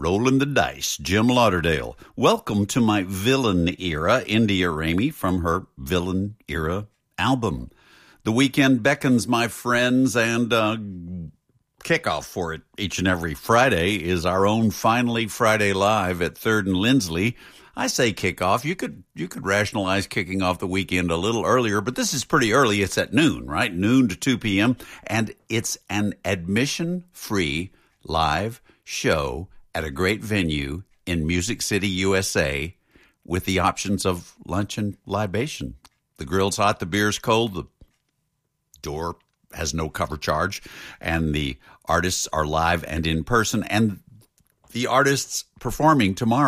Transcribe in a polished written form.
Rolling the dice, Jim Lauderdale. Welcome to my villain era, India Ramey, from her villain era album. The weekend beckons, my friends, and kickoff for it each and every Friday is our own Finally Friday Live at 3rd and Lindsley. I say kickoff. You could rationalize kicking off the weekend a little earlier, but this is pretty early. It's at noon, right? Noon to 2 p.m. And it's an admission-free live show at a great venue in Music City, USA, with the options of lunch and libation. The grill's hot, the beer's cold, the door has no cover charge, and the artists are live and in person, and the artists performing tomorrow